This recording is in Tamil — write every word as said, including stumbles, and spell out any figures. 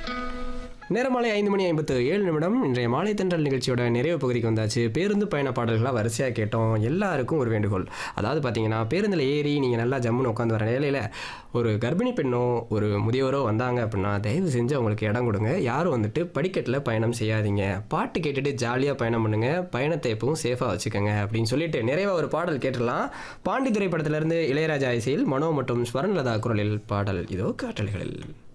நேரமாலை ஐந்து மணி ஐம்பத்து ஏழு நிமிடம். இன்றைய மாலை தென்றல் நிகழ்ச்சியோட நிறைவு பகுதிக்கு வந்தாச்சு. பேருந்து பயண பாடல்களாக வரிசையாக கேட்டோம். எல்லாருக்கும் ஒரு வேண்டுகோள். அதாவது பார்த்தீங்கன்னா, பேருந்தில் ஏறி நீங்கள் நல்லா ஜம்முன்னு உட்காந்து வர நிலையில் ஒரு கர்ப்பிணி பெண்ணோ ஒரு முதியோரோ வந்தாங்க அப்படின்னா தயவு செஞ்சு அவங்களுக்கு இடம் கொடுங்க. யாரும் வந்துட்டு படிக்கட்டில் பயணம் செய்யாதீங்க. பாட்டு கேட்டுட்டு ஜாலியாக பயணம் பண்ணுங்க. பயணத்தை எப்பவும் சேஃபாக வச்சுக்கோங்க அப்படின்னு சொல்லிட்டு நிறைவாக ஒரு பாடல் கேட்டுடலாம். பாண்டித்துறை படத்திலிருந்து இளையராஜா இசையில் மனோ மற்றும் ஸ்வரன்லதா குரலில் பாடல் இதோ காற்றல்களில்.